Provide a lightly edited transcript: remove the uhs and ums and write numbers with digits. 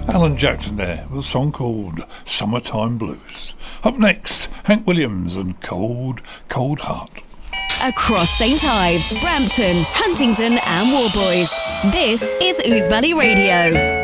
Alan Jackson there with a song called Summertime Blues. Up next, Hank Williams and Cold, Cold Heart. Across St Ives, Brampton, Huntingdon and Warboys, this is Ouse Valley Radio.